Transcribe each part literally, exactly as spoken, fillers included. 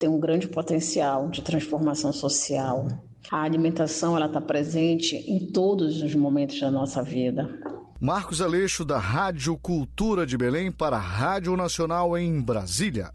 tem um grande potencial de transformação social. A alimentação ela está presente em todos os momentos da nossa vida. Marcos Aleixo, da Rádio Cultura de Belém, para a Rádio Nacional em Brasília.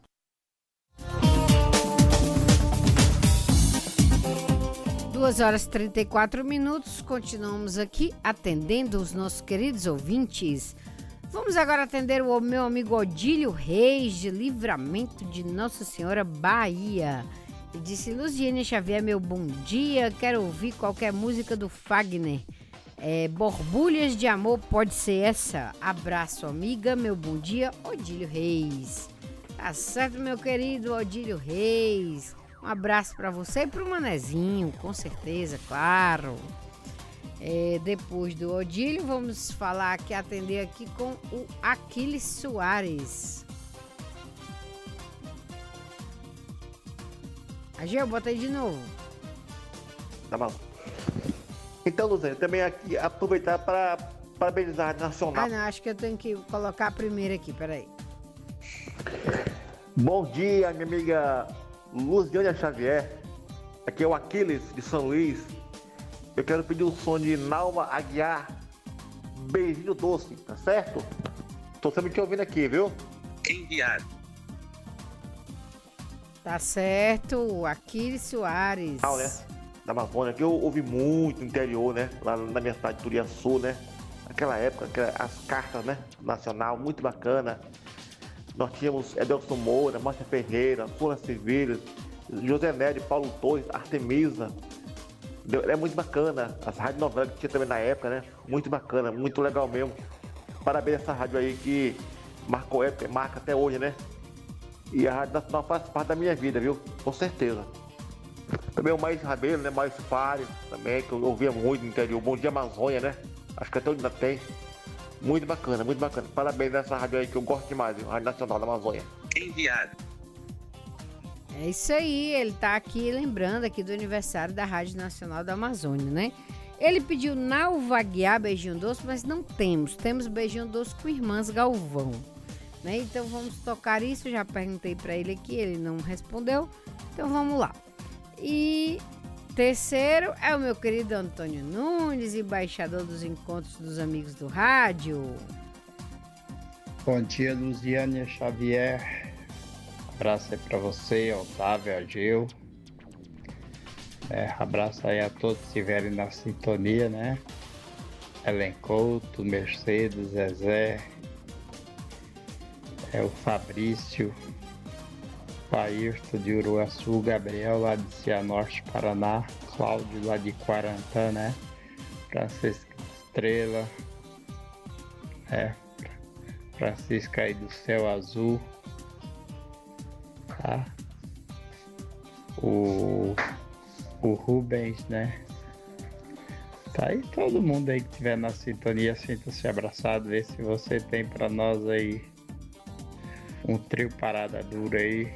duas horas e trinta e quatro minutos, continuamos aqui atendendo os nossos queridos ouvintes. Vamos agora atender o meu amigo Odílio Reis, de Livramento de Nossa Senhora, Bahia. Ele disse: Luziane Xavier, meu bom dia, quero ouvir qualquer música do Fagner. É, Borbulhas de Amor, pode ser essa? Abraço, amiga, meu bom dia, Odílio Reis. Tá certo, meu querido Odílio Reis. Um abraço para você e pro Manezinho, com certeza, claro. É, depois do Odílio, vamos falar aqui, atender aqui com o Aquiles Soares. Ageu, bota aí de novo. Tá bom. Então, Luziane, também aqui aproveitar para parabenizar a Rádio Nacional. Ah, não, acho que eu tenho que colocar a primeira aqui, peraí. Bom dia, minha amiga Luziane Xavier. Aqui é o Aquiles, de São Luís. Eu quero pedir o som de Nalma Aguiar, Beijinho Doce, tá certo? Tô sempre te ouvindo aqui, viu? Enviar. Tá certo, Aquiles Soares. Ah, né? Da Amazônia, que eu ouvi muito no interior, né? Lá na minha cidade de Turiaçu, né? Aquela época, aquela, as cartas, né? Nacional, muito bacana. Nós tínhamos Edelson Moura, Márcia Ferreira, Sônia Civilha, José Nery, Paulo Torres, Artemisa. É muito bacana. As rádios novelas que tinha também na época, né? Muito bacana, muito legal mesmo. Parabéns a essa rádio aí que marcou época, marca até hoje, né? E a Rádio Nacional faz parte da minha vida, viu? Com certeza. Também o Mais Rabelo, né? Mais Fário também, que eu ouvia muito no interior. Bom Dia Amazônia, né? Acho que até onde ainda tem. Muito bacana, muito bacana. Parabéns nessa rádio aí que eu gosto demais, viu? Rádio Nacional da Amazônia. Enviar. É isso aí, ele tá aqui lembrando aqui do aniversário da Rádio Nacional da Amazônia, né? Ele pediu Nalvaguiar Beijinho Doce, mas não temos. Temos Beijinho Doce com Irmãs Galvão, né? Então vamos tocar isso. Já perguntei para ele aqui, ele não respondeu. Então vamos lá. E terceiro é o meu querido Antônio Nunes, embaixador dos Encontros dos Amigos do Rádio. Bom dia, Luziane Xavier. Abraço aí pra você, Otávio, Ageu. É, abraço aí a todos que estiverem na sintonia, né? Helen Couto, Mercedes, Zezé, é o Fabrício, Pairto de Uruaçu, Gabriel lá de Cianorte, Paraná, Cláudio lá de Quarantã, né? Francisco Estrela, é, Francisca aí do Céu Azul, tá? O, o Rubens, né? Tá aí todo mundo aí que estiver na sintonia, sinta-se abraçado, vê se você tem pra nós aí um trio parada dura aí.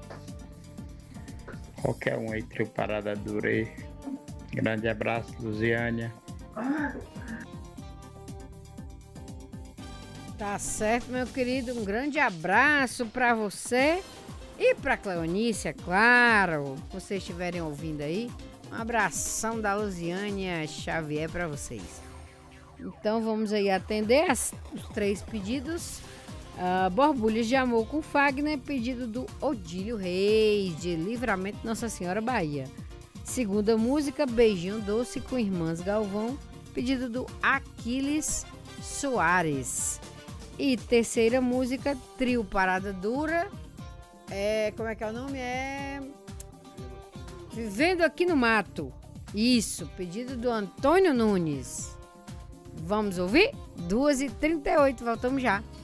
Qualquer um aí, trio parada dura aí. Grande abraço, Luziânia. Tá certo, meu querido. Um grande abraço pra você e pra Cleonice, é claro. Se vocês estiverem ouvindo aí, um abração da Luziânia Xavier pra vocês. Então vamos aí atender as, os três pedidos. Uh, Borbulhas de Amor com Fagner, pedido do Odílio Reis, de Livramento Nossa Senhora, Bahia. Segunda música, Beijinho Doce com Irmãs Galvão, pedido do Aquiles Soares. E terceira música, Trio Parada Dura, é, como é que é o nome? É Vivendo Aqui no Mato. Isso, pedido do Antônio Nunes. Vamos ouvir? duas e trinta e oito, voltamos já.